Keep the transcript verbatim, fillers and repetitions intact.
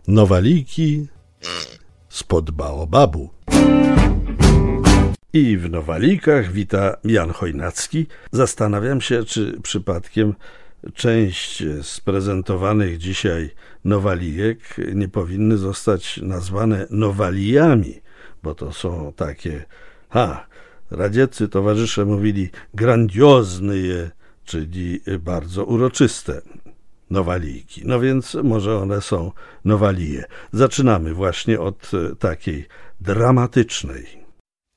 Nowaliki spod baobabu. I w Nowalikach wita Jan Chojnacki. Zastanawiam się, czy przypadkiem część z prezentowanych dzisiaj nowalijek nie powinny zostać nazwane nowalijami, bo to są takie, ha, radzieccy towarzysze mówili grandiozne, czyli bardzo uroczyste nowalijki. No więc może one są nowalije. Zaczynamy właśnie od takiej dramatycznej.